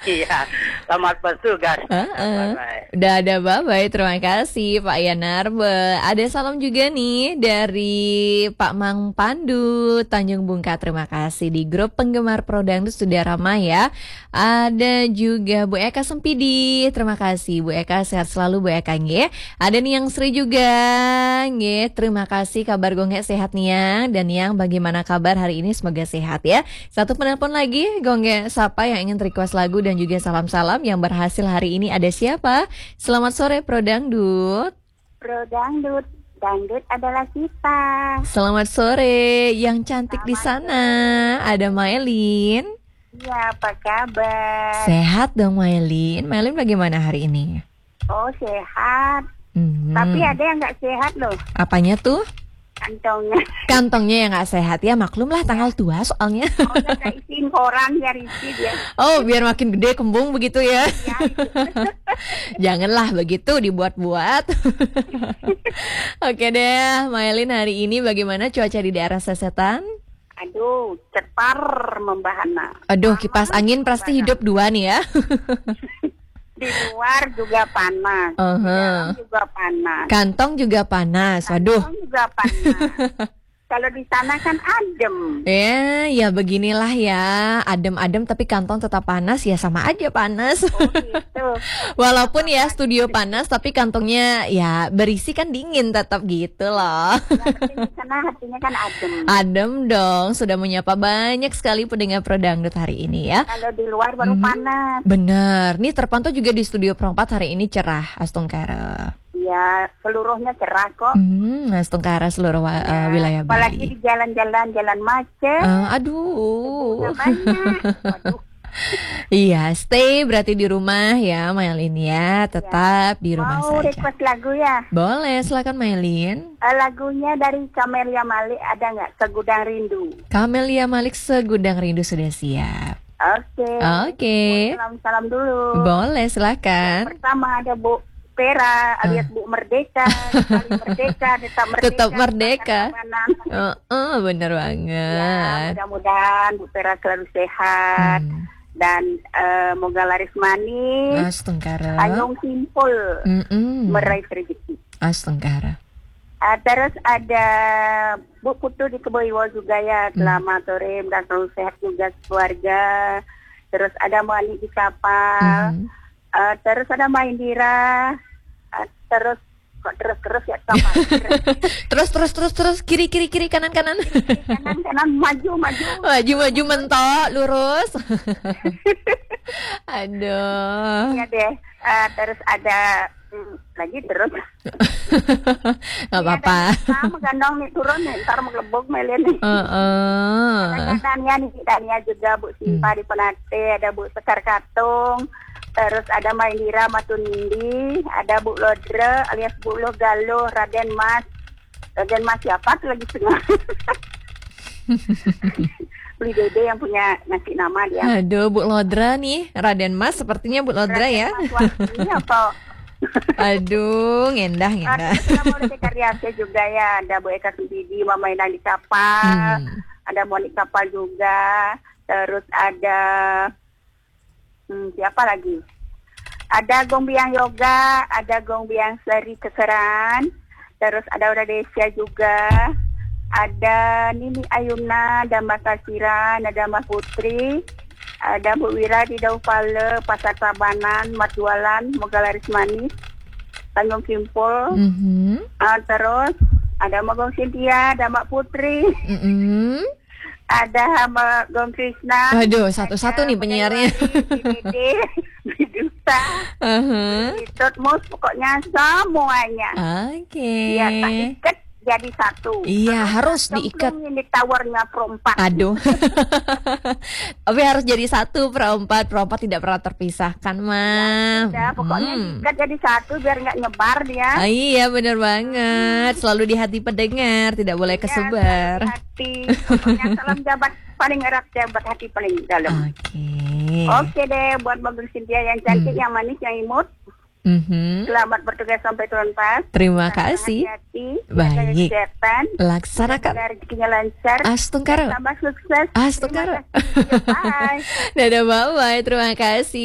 Iya, selamat bertugas. Heeh. Bye-bye. Udah ada bye-bye, terima kasih Pak Yanarbe. Ada salam juga nih dari Pak Mang Pandu, Tanjung Bungka, terima kasih. Di grup penggemar Pro Dangdut sudah ramai ya. Ada juga Bu Eka Sempidi, terima kasih Bu Eka, sehat selalu Bu Eka nge. Ada nih yang Sri juga nge, terima kasih kabar Gongge sehat nih ya. Dan yang bagaimana kabar hari ini, semoga sehat ya. Satu penelpon lagi, Gongge Sapa yang ingin request lagu dan juga salam-salam yang berhasil hari ini ada siapa? Selamat sore Pro Dangdut. Pro Dangdut, Dangdut adalah kita. Selamat sore, yang cantik di sana. Ada Maelin. Iya, apa kabar? Sehat dong Maelin. Maelin bagaimana hari ini? Oh, sehat. Hmm. Tapi ada yang nggak sehat loh, Apanya tuh? kantongnya. Kantongnya yang nggak sehat ya, maklum lah tanggal tua soalnya. Oh, udah isiin koran biar isi dia. Oh, biar makin gede kembung begitu ya. Ya, itu. Janganlah begitu dibuat-buat. Oke deh, Maelin hari ini bagaimana cuaca di daerah Sesetan? Aduh, cepar membahana. Aduh, kipas angin pasti hidup dua nih ya. Di luar juga panas, di Uh-huh. dalam juga panas. Kantong juga panas. Waduh. Kantong juga panas. Kalau di sana kan adem. Ya beginilah ya. Adem-adem tapi kantong tetap panas ya, sama aja panas. Oh gitu. Walaupun ya studio panas tapi kantongnya ya berisi kan dingin tetap gitu loh. Di sana hatinya kan adem. Adem dong. Sudah menyapa banyak sekali pendengar Pro Dangdut hari ini ya. Kalau di luar baru panas. Bener. Nih terpantau juga di studio Perempat hari ini cerah, Astungkara. Ya, seluruhnya cerah kok. Astungkara seluruh wilayah Apalagi Bali. di jalan-jalan macet. Aduh. Debunya banyak. Waduh. Iya, stay berarti di rumah ya, Mailin ya. Tetap di rumah Mau saja. request lagu ya? Boleh, silakan Mailin. Lagunya dari Camelia Malik ada nggak? Segudang Rindu. Camelia Malik, Segudang Rindu sudah siap. Oke. Oke. Salam-salam dulu. Boleh, silakan. Pertama ada Bu Pera alias Bu Merdeka. Sekali merdeka, tetap merdeka. Tetap merdeka. Kemana-mana. Bener Ya, banget. mudah-mudahan Bu Pera selalu sehat. Dan moga laris manis. Astungkara. Anyong simpul meraih rezeki. Astungkara. Terus ada Bu Putu di Keboiwo juga ya. Selamat sore dan selalu sehat juga keluarga. Terus ada Mbak di kapal. Terus ada Mbak Indira. Terus kok terus ya sama. Terus kiri kanan Kanan maju. maju mentok lurus. Aduh. Iya deh. Terus ada lagi terus. Gak apa-apa. Sama gandong nih turun nih, ntar mengelebok melihat nih. Ada Dania juga Bu Simpa di Penate, ada Bu Sekar Katung, terus ada Mbak Indira Matunindi, ada Bu Lodre alias Bu Logalo, Raden Mas siapa tuh lagi tengah. Beli Dede yang punya ngasih nama dia. Aduh, Bu Lodra nih, Raden Mas sepertinya Bu Lodra ya. Ini apa? Aduh, ngendah. Ada Monika Karyasya juga ya, ada Bu Eka Sudidi, Mama Inang di kapal, ada Monika kapal juga, terus ada siapa lagi? Ada Gongbiang Yoga, ada Gongbiang Seri Keseran, terus ada Ura Desya juga, ada Nini Ayuna, ada Mbak Kasiran, ada Mbak Putri, ada Bu Wira di Daupale, Pasar Tabanan, Mat Jualan, moga laris manis, Tanjung Kimpul, terus ada Mbak Gong Cynthia, ada Mbak Putri, ada Mbak Gong Krishna. Aduh, satu-satu nih penyiarnya. Di Duta, itu mus pokoknya semuanya. Oke. Ya, tak ikat jadi satu. Iya, harus diikat. Ini tawarnya perempat. Aduh. Tapi harus jadi satu perempat tidak pernah terpisahkan, Mam. Ya, pokoknya diikat jadi satu biar nggak nyebar dia. Iya, bener banget. Selalu di hati pendengar, tidak boleh kesebar. Ya, hati. Pokoknya salam jabat paling erat, jabat hati paling dalam. Oke deh, buat Bagus Cynthia yang cantik, yang manis, yang imut. Selamat bertugas sampai tuan pas. Terima kasih. Hati-hati. Baik. Kesehatan. Laksanakan. Rezekinya lancar. Astungkara. Tambah sukses. Astungkara. Terima kasih. Bye. Dadah, bye-bye. Terima kasih.